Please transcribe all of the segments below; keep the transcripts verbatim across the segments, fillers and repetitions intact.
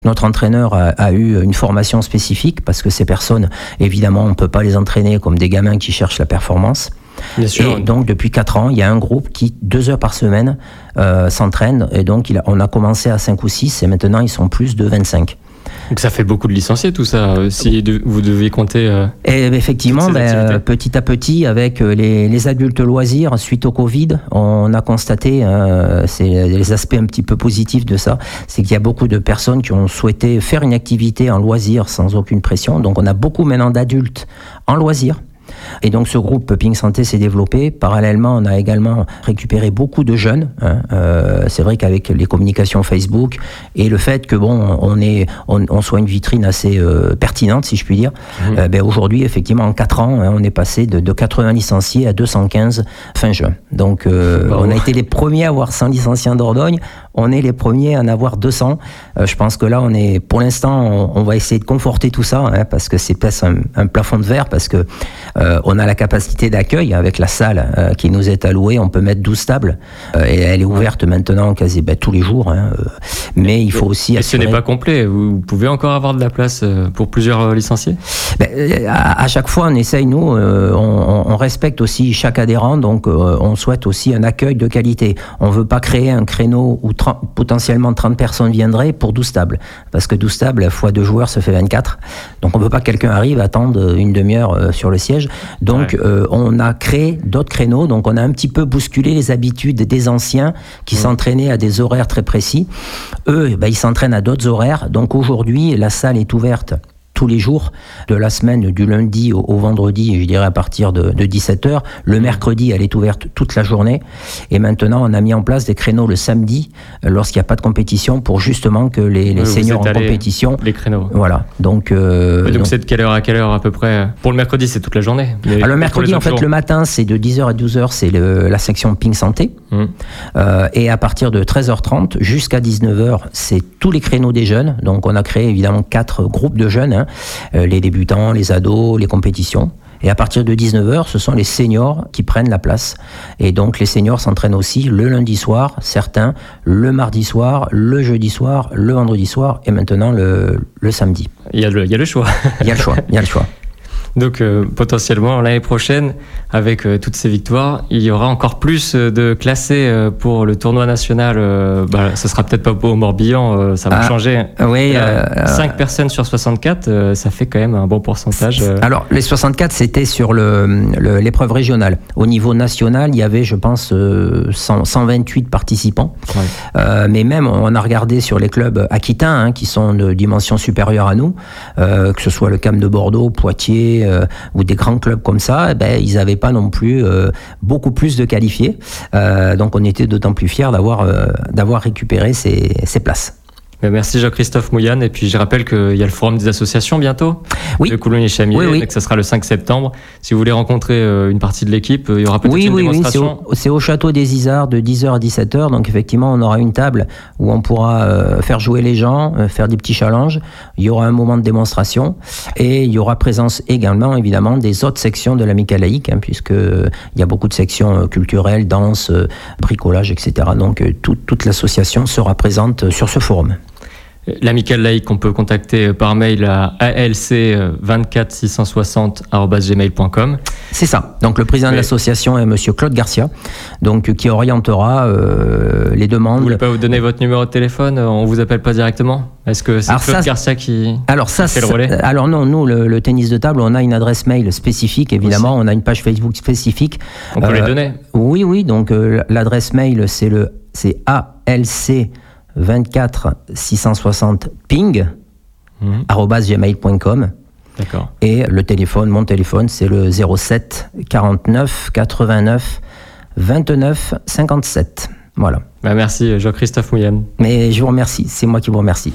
Notre entraîneur a, a eu une formation spécifique parce que ces personnes, évidemment, on ne peut pas les entraîner comme des gamins qui cherchent la performance. Bien sûr. Et donc, depuis quatre ans, il y a un groupe qui, deux heures par semaine, euh, s'entraîne. Et donc, il a, on a commencé à cinq ou six et maintenant, ils sont plus de vingt-cinq. Donc ça fait beaucoup de licenciés tout ça, si de, vous deviez compter. Euh, et effectivement, ben, petit à petit, avec les, les adultes loisirs, suite au Covid, on a constaté, euh, c'est les aspects un petit peu positifs de ça, c'est qu'il y a beaucoup de personnes qui ont souhaité faire une activité en loisir sans aucune pression. Donc on a beaucoup maintenant d'adultes en loisir. Et donc ce groupe Ping Santé s'est développé. Parallèlement, on a également récupéré beaucoup de jeunes. Hein. Euh, c'est vrai qu'avec les communications Facebook et le fait que bon, on est, on, on soit une vitrine assez euh, pertinente, si je puis dire. Mmh. Euh, ben aujourd'hui, effectivement, en quatre ans, hein, on est passé de, de quatre-vingts licenciés à deux cent quinze fin juin. Donc, euh, bon. On a été les premiers à avoir cent licenciés en Dordogne. On est les premiers à en avoir deux cents. Euh, je pense que là, on est, pour l'instant, on, on va essayer de conforter tout ça, hein, parce que c'est peut-être un, un plafond de verre, parce que euh, on a la capacité d'accueil avec la salle euh, qui nous est allouée. On peut mettre douze tables euh, et elle est ouverte maintenant quasi ben, tous les jours. Hein, euh, mais il faut aussi. Et assurer... ce n'est pas complet. Vous pouvez encore avoir de la place pour plusieurs licenciés. Ben, à, à chaque fois, on essaye nous. Euh, on, on respecte aussi chaque adhérent, donc euh, on souhaite aussi un accueil de qualité. On veut pas créer un créneau où trente, potentiellement trente personnes viendraient pour douze tables, parce que douze tables fois deux joueurs, ça fait vingt-quatre. Donc on veut pas que quelqu'un arrive attendre une demi-heure euh, sur le siège. Donc ouais. euh, on a créé d'autres créneaux, donc on a un petit peu bousculé les habitudes des anciens qui mmh. s'entraînaient à des horaires très précis. Eux, ben, ils s'entraînent à d'autres horaires. Donc aujourd'hui, la salle est ouverte tous les jours de la semaine, du lundi au, au vendredi, je dirais à partir de, de dix-sept heures. Le mercredi, elle est ouverte toute la journée. Et maintenant, on a mis en place des créneaux le samedi, euh, lorsqu'il n'y a pas de compétition, pour justement que les, les oui, seniors en compétition... Les créneaux. Voilà. Donc, euh, donc, donc c'est de quelle heure à quelle heure à peu près? Pour le mercredi, c'est toute la journée. Mais alors, le mercredi, en fait, jours. le matin, c'est de dix heures à douze heures, c'est le, la section Ping Santé. Mmh. Euh, et à partir de treize heures trente jusqu'à dix-neuf heures, c'est tous les créneaux des jeunes. Donc, on a créé évidemment quatre groupes de jeunes, hein. Euh, les débutants, les ados, les compétitions. Et à partir de dix-neuf heures, ce sont les seniors qui prennent la place. Et donc les seniors s'entraînent aussi le lundi soir, certains, le mardi soir, le jeudi soir, le vendredi soir et maintenant le, le samedi. Il y a le, il y a le choix. Il y a le choix, il y a le choix. Donc euh, potentiellement l'année prochaine, avec euh, toutes ces victoires, il y aura encore plus euh, de classés euh, pour le tournoi national. Euh, bah, ça sera peut-être pas au Morbihan, euh, ça va ah, changer. Oui. Euh, euh, cinq personnes sur soixante-quatre, euh, ça fait quand même un bon pourcentage. Euh. Alors les soixante-quatre, c'était sur le, le, l'épreuve régionale. Au niveau national, il y avait, je pense, euh, cent, cent vingt-huit participants. Ouais. Euh, mais même, on a regardé sur les clubs aquitains, hein, qui sont de dimension supérieure à nous, euh, que ce soit le C A M de Bordeaux, Poitiers, Euh, ou des grands clubs comme ça, eh ben, ils n'avaient pas non plus euh, beaucoup plus de qualifiés. Euh, donc on était d'autant plus fiers d'avoir, euh, d'avoir récupéré ces, ces places. Merci Jacques-Christophe Mouillane. Et puis je rappelle qu'il y a le forum des associations bientôt, oui. de Coulommiers-Chamiers, oui, oui. et que ça sera le cinq septembre. Si vous voulez rencontrer une partie de l'équipe, il y aura peut-être oui, une oui, démonstration. Oui, c'est au, c'est au château des Isards de dix heures à dix-sept heures. Donc effectivement, on aura une table où on pourra euh, faire jouer les gens, euh, faire des petits challenges. Il y aura un moment de démonstration et il y aura présence également, évidemment, des autres sections de l'Amicale laïque, hein, puisque euh, il y a beaucoup de sections euh, culturelles, danse, euh, bricolage, et cetera. Donc euh, tout, toute l'association sera présente euh, sur ce forum. L'Amicale laïque qu'on peut contacter par mail à a l c vingt-quatre six cent soixante arobase gmail point com. C'est ça. Donc le président Mais... de l'association est monsieur Claude Garcia, donc qui orientera euh, les demandes. Vous voulez pas vous donner votre numéro de téléphone? On vous appelle pas directement? Est-ce que c'est alors Claude ça, Garcia qui, alors ça, qui fait le relais? Alors non, nous le, le tennis de table, on a une adresse mail spécifique, évidemment, aussi. On a une page Facebook spécifique. On peut euh, les donner? Oui, oui. Donc euh, l'adresse mail c'est le c'est A L C vingt-quatre six cent soixante ping mmh. arobase gmail point com. D'accord. Et le téléphone, mon téléphone, c'est le zéro sept quarante-neuf quatre-vingt-neuf vingt-neuf cinquante-sept. Voilà. Bah merci Jean-Christophe Mouillane. Mais je vous remercie, c'est moi qui vous remercie.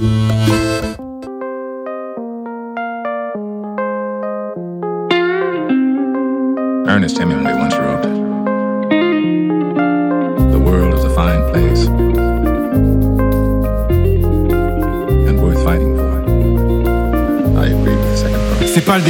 Ernest Hemingway once wrote, "The world is a fine place. C'est pas le